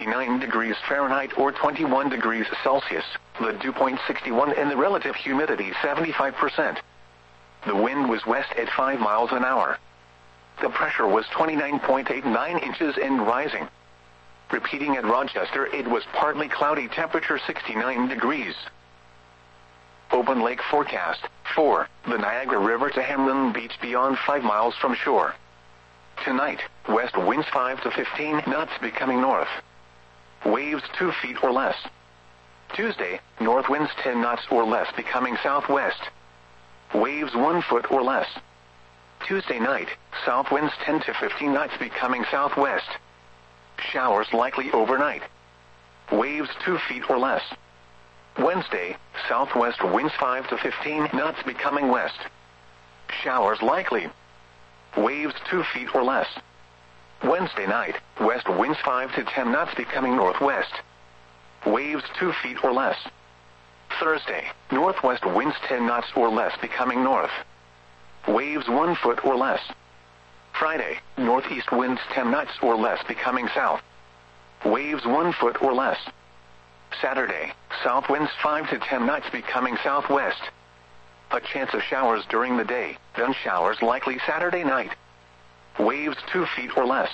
29 degrees Fahrenheit or 21 degrees Celsius, the dew point 61 and the relative humidity 75%. The wind was west at 5 miles an hour. The pressure was 29.89 inches and rising. Repeating at Rochester, it was partly cloudy, temperature 69 degrees. Open lake forecast. 4. The Niagara River to Hamlin Beach beyond 5 miles from shore. Tonight, west winds 5 to 15 knots becoming north. Waves 2 feet or less. Tuesday, north winds 10 knots or less becoming southwest. Waves 1 foot or less. Tuesday night, south winds 10 to 15 knots becoming southwest. Showers likely overnight. Waves 2 feet or less. Wednesday, southwest winds 5 to 15 knots becoming west. Showers likely. Waves 2 feet or less. Wednesday night, west winds 5 to 10 knots becoming northwest. Waves 2 feet or less. Thursday, northwest winds 10 knots or less becoming north. Waves 1 foot or less. Friday, northeast winds 10 knots or less becoming south. Waves 1 foot or less. Saturday, south winds 5 to 10 knots becoming southwest. A chance of showers during the day, then showers likely Saturday night. Waves 2 feet or less.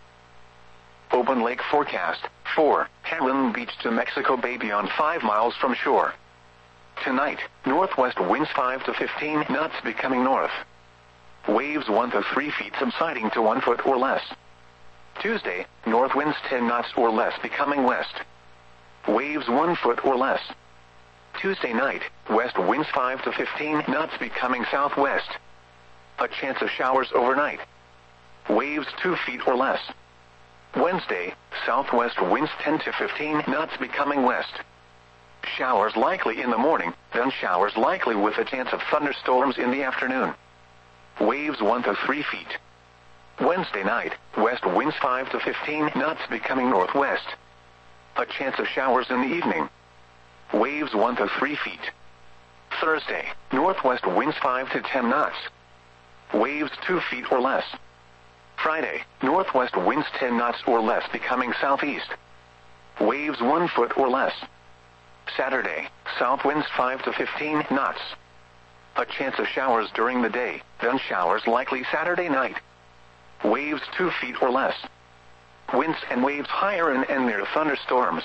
Open lake forecast. 4. Hamlin Beach to Mexico Bay beyond 5 miles from shore. Tonight, northwest winds 5 to 15 knots becoming north. Waves 1 to 3 feet subsiding to 1 foot or less. Tuesday, north winds 10 knots or less becoming west. Waves 1 foot or less. Tuesday night, west winds 5 to 15 knots becoming southwest. A chance of showers overnight. Waves 2 feet or less. Wednesday, southwest winds 10 to 15 knots becoming west. Showers likely in the morning, then showers likely with a chance of thunderstorms in the afternoon. Waves 1 to 3 feet. Wednesday night, west winds 5 to 15 knots becoming northwest. A chance of showers in the evening. Waves 1 to 3 feet. Thursday, northwest winds 5 to 10 knots. Waves 2 feet or less. Friday, northwest winds 10 knots or less becoming southeast. Waves 1 foot or less. Saturday, south winds 5 to 15 knots. A chance of showers during the day, then showers likely Saturday night. Waves 2 feet or less. Winds and waves higher and near thunderstorms.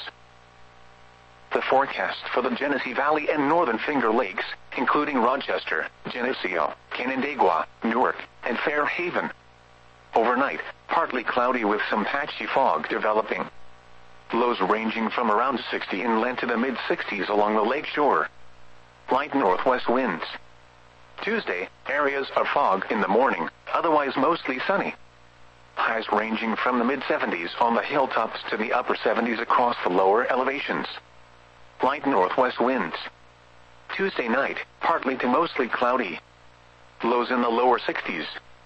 The forecast for the Genesee Valley and Northern Finger Lakes, including Rochester, Geneseo, Canandaigua, Newark, and Fairhaven. Overnight, partly cloudy with some patchy fog developing. Lows ranging from around 60 inland to the mid-60s along the lake shore. Light northwest winds. Tuesday, areas of fog in the morning, otherwise mostly sunny. Highs ranging from the mid-70s on the hilltops to the upper 70s across the lower elevations. Light northwest winds. Tuesday night, partly to mostly cloudy. Lows in the lower 60s.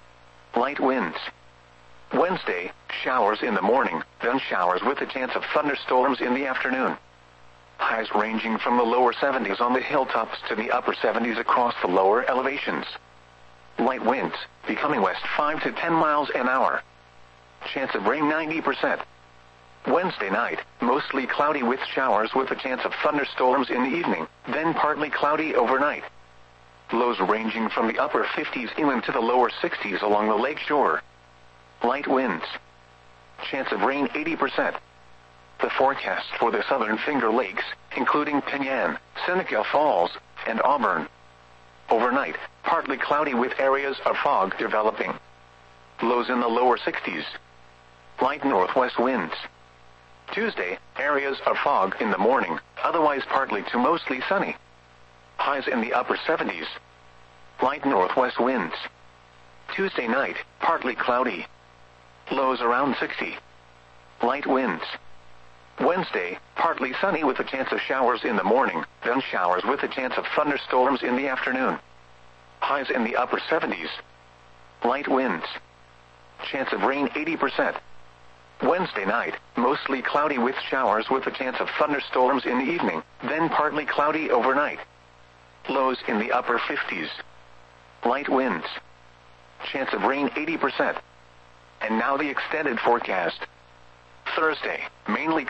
Light winds. Wednesday, showers in the morning, then showers with a chance of thunderstorms in the afternoon. Highs ranging from the lower 70s on the hilltops to the upper 70s across the lower elevations. Light winds, becoming west 5 to 10 miles an hour. Chance of rain 90%. Wednesday night, mostly cloudy with showers with a chance of thunderstorms in the evening, then partly cloudy overnight. Lows ranging from the upper 50s inland to the lower 60s along the lake shore. Light winds. Chance of rain 80%. The forecast for the Southern Finger Lakes, including Penyan, Seneca Falls, and Auburn. Overnight, partly cloudy with areas of fog developing. Lows in the lower 60s. Light northwest winds. Tuesday, areas of fog in the morning, otherwise partly to mostly sunny. Highs in the upper 70s. Light northwest winds. Tuesday night, partly cloudy. Lows around 60. Light winds. Wednesday, partly sunny with a chance of showers in the morning, then showers with a chance of thunderstorms in the afternoon. Highs in the upper 70s. Light winds. Chance of rain 80%. Wednesday night, mostly cloudy with showers with a chance of thunderstorms in the evening, then partly cloudy overnight. Lows in the upper 50s. Light winds. Chance of rain 80%. And now the extended forecast. Thursday, mainly